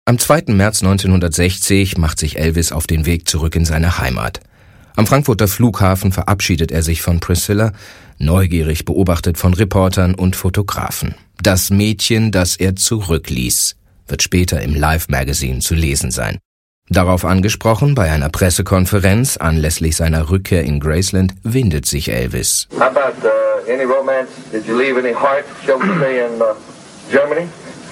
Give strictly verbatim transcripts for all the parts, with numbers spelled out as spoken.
Am zweiten März neunzehnhundertsechzig macht sich Elvis auf den Weg zurück in seine Heimat. Am Frankfurter Flughafen verabschiedet er sich von Priscilla, neugierig beobachtet von Reportern und Fotografen. Das Mädchen, das er zurückließ, wird später im Life Magazine zu lesen sein. Darauf angesprochen bei einer Pressekonferenz anlässlich seiner Rückkehr in Graceland windet sich Elvis. How about uh, any romance? Did you leave any heart shown to me in uh, Germany?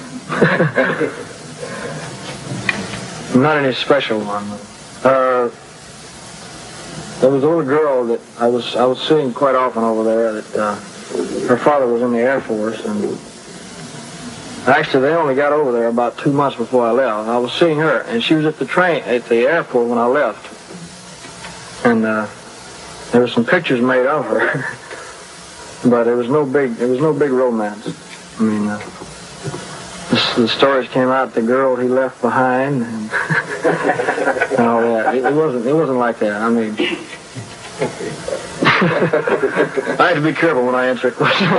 Not any special one. Uh, there was a little girl that I was I was seeing quite often over there. That uh, her father was in the Air Force, and actually they only got over there about two months before I left. I was seeing her, and she was at the train at the airport when I left, and uh, there were some pictures made of her, but it was no big it was no big romance. I mean. Uh, The, the stories came out, the girl he left behind, and, and all that. It, it wasn't. It wasn't like that. I mean, I have to be careful when I answer a question.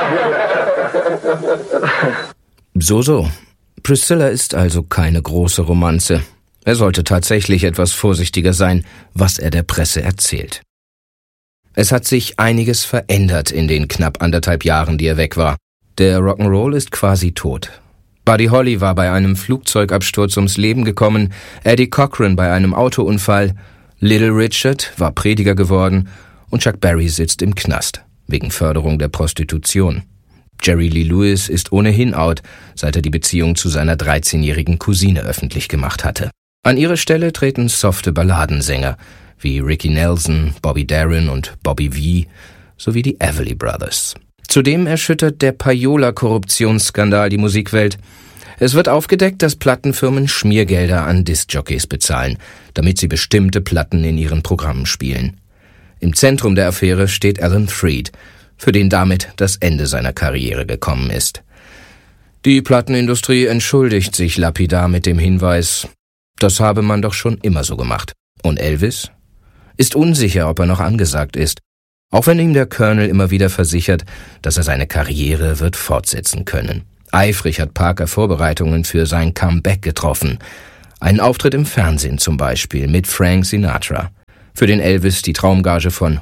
So, so. Priscilla ist also keine große Romanze. Er sollte tatsächlich etwas vorsichtiger sein, was er der Presse erzählt. Es hat sich einiges verändert in den knapp anderthalb Jahren, die er weg war. Der Rock'n'Roll ist quasi tot. Buddy Holly war bei einem Flugzeugabsturz ums Leben gekommen, Eddie Cochran bei einem Autounfall, Little Richard war Prediger geworden und Chuck Berry sitzt im Knast, wegen Förderung der Prostitution. Jerry Lee Lewis ist ohnehin out, seit er die Beziehung zu seiner dreizehnjährigen Cousine öffentlich gemacht hatte. An ihre Stelle treten softe Balladensänger wie Ricky Nelson, Bobby Darin und Bobby Vee sowie die Everly Brothers. Zudem erschüttert der Payola-Korruptionsskandal die Musikwelt. Es wird aufgedeckt, dass Plattenfirmen Schmiergelder an Diskjockeys bezahlen, damit sie bestimmte Platten in ihren Programmen spielen. Im Zentrum der Affäre steht Alan Freed, für den damit das Ende seiner Karriere gekommen ist. Die Plattenindustrie entschuldigt sich lapidar mit dem Hinweis, das habe man doch schon immer so gemacht. Und Elvis? Ist unsicher, ob er noch angesagt ist. Auch wenn ihm der Colonel immer wieder versichert, dass er seine Karriere wird fortsetzen können. Eifrig hat Parker Vorbereitungen für sein Comeback getroffen. Einen Auftritt im Fernsehen zum Beispiel mit Frank Sinatra. Für den Elvis die Traumgage von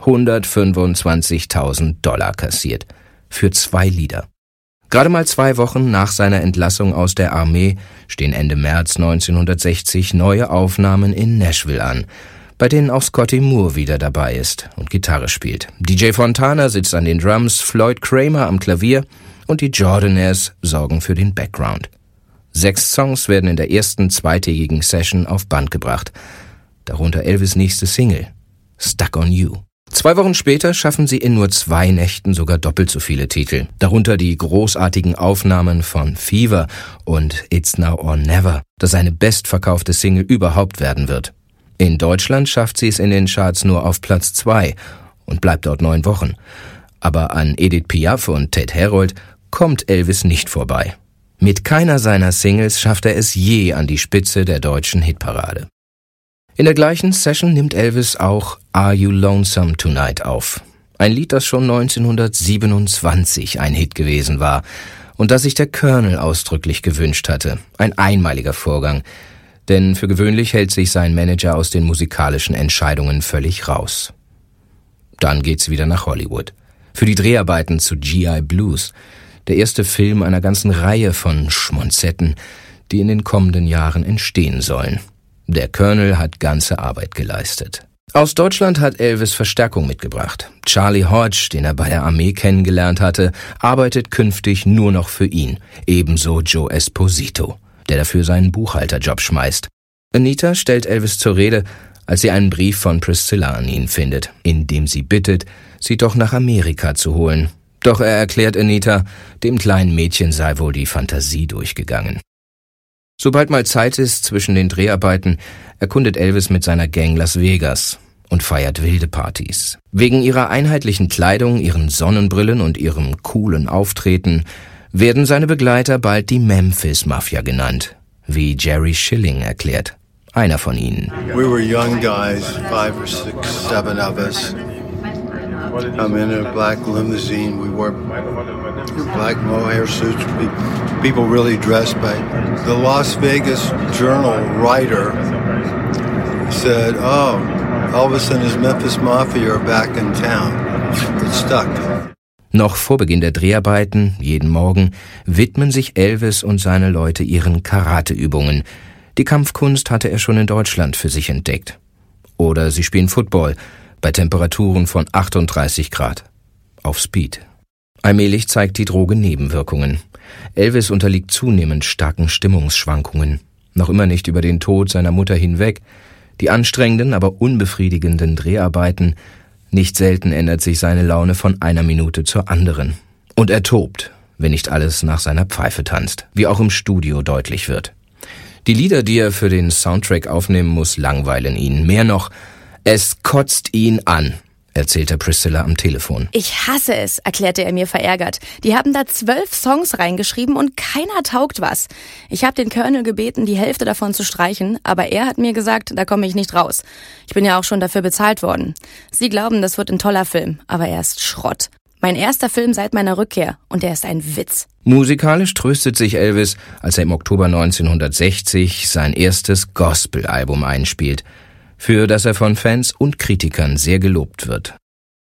hundertfünfundzwanzigtausend Dollar kassiert. Für zwei Lieder. Gerade mal zwei Wochen nach seiner Entlassung aus der Armee stehen Ende März neunzehnhundertsechzig neue Aufnahmen in Nashville an, bei denen auch Scotty Moore wieder dabei ist und Gitarre spielt. D J Fontana sitzt an den Drums, Floyd Kramer am Klavier und die Jordanaires sorgen für den Background. Sechs Songs werden in der ersten zweitägigen Session auf Band gebracht, darunter Elvis' nächste Single, Stuck on You. Zwei Wochen später schaffen sie in nur zwei Nächten sogar doppelt so viele Titel, darunter die großartigen Aufnahmen von Fever und It's Now or Never, das eine bestverkaufte Single überhaupt werden wird. In Deutschland schafft sie es in den Charts nur auf Platz zwei und bleibt dort neun Wochen. Aber an Edith Piaf und Ted Herold kommt Elvis nicht vorbei. Mit keiner seiner Singles schafft er es je an die Spitze der deutschen Hitparade. In der gleichen Session nimmt Elvis auch Are You Lonesome Tonight auf. Ein Lied, das schon neunzehnhundertsiebenundzwanzig ein Hit gewesen war und das sich der Colonel ausdrücklich gewünscht hatte. Ein einmaliger Vorgang. Denn für gewöhnlich hält sich sein Manager aus den musikalischen Entscheidungen völlig raus. Dann geht's wieder nach Hollywood. Für die Dreharbeiten zu G I Blues, der erste Film einer ganzen Reihe von Schmonzetten, die in den kommenden Jahren entstehen sollen. Der Colonel hat ganze Arbeit geleistet. Aus Deutschland hat Elvis Verstärkung mitgebracht. Charlie Hodge, den er bei der Armee kennengelernt hatte, arbeitet künftig nur noch für ihn. Ebenso Joe Esposito, der dafür seinen Buchhalterjob schmeißt. Anita stellt Elvis zur Rede, als sie einen Brief von Priscilla an ihn findet, in dem sie bittet, sie doch nach Amerika zu holen. Doch er erklärt Anita, dem kleinen Mädchen sei wohl die Fantasie durchgegangen. Sobald mal Zeit ist zwischen den Dreharbeiten, erkundet Elvis mit seiner Gang Las Vegas und feiert wilde Partys. Wegen ihrer einheitlichen Kleidung, ihren Sonnenbrillen und ihrem coolen Auftreten werden seine Begleiter bald die Memphis-Mafia genannt, wie Jerry Schilling erklärt, einer von ihnen. We were young guys, five or six, seven of us. I'm in a black limousine. We wore black mohair suits. People really dressed by. The Las Vegas Journal writer said, "Oh, Elvis and his Memphis Mafia are back in town." It stuck. Noch vor Beginn der Dreharbeiten, jeden Morgen, widmen sich Elvis und seine Leute ihren Karateübungen. Die Kampfkunst hatte er schon in Deutschland für sich entdeckt. Oder sie spielen Football bei Temperaturen von achtunddreißig Grad. Auf Speed. Allmählich zeigt die Droge Nebenwirkungen. Elvis unterliegt zunehmend starken Stimmungsschwankungen. Noch immer nicht über den Tod seiner Mutter hinweg. Die anstrengenden, aber unbefriedigenden Dreharbeiten. Nicht selten ändert sich seine Laune von einer Minute zur anderen. Und er tobt, wenn nicht alles nach seiner Pfeife tanzt, wie auch im Studio deutlich wird. Die Lieder, die er für den Soundtrack aufnehmen muss, langweilen ihn. Mehr noch, es kotzt ihn an, erzählte Priscilla am Telefon. Ich hasse es, erklärte er mir verärgert. Die haben da zwölf Songs reingeschrieben und keiner taugt was. Ich habe den Colonel gebeten, die Hälfte davon zu streichen, aber er hat mir gesagt, da komme ich nicht raus. Ich bin ja auch schon dafür bezahlt worden. Sie glauben, das wird ein toller Film, aber er ist Schrott. Mein erster Film seit meiner Rückkehr und er ist ein Witz. Musikalisch tröstet sich Elvis, als er im Oktober neunzehnhundertsechzig sein erstes Gospel-Album einspielt, für das er von Fans und Kritikern sehr gelobt wird.